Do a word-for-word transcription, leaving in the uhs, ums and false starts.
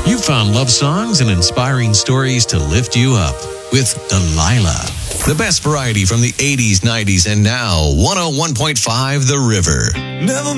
You found love songs and inspiring stories to lift you up with Delilah. The best variety from the eighties, nineties, and now one oh one point five The River. Never